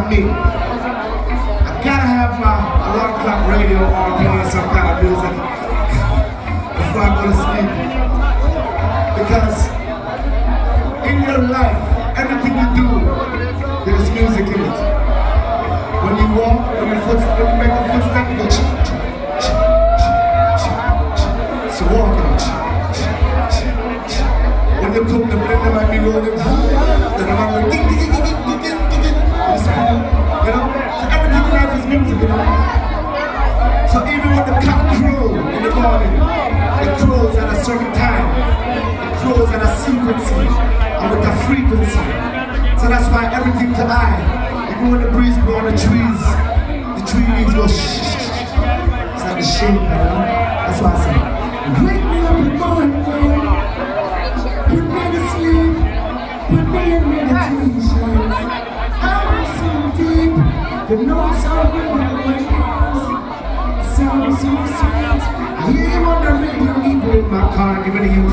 me. I gotta have my alarm clock radio on playing some kind of music before I go to sleep. Because in your life, everything you do, there's music in it. When you walk, when you make a footstep, you go so walking. When you cook, the blender might be rolling. The might be ding, ding, ding, ding, ding, ding, ding, ding. You know? So everything in life is music, you know? So even when the cock crows in the morning, it crows at a certain time. It crows at a frequency, and with a frequency. So that's why everything to I, even when the breeze blows on the trees, the tree leaves go shh. It's like the shade, you know? That's why I say, wake me up in the morning, put me to sleep, put me in meditation. I'm so deep, the notes are ringing away. Sounds so sweet. I hear him on the radio, even in my car, even you.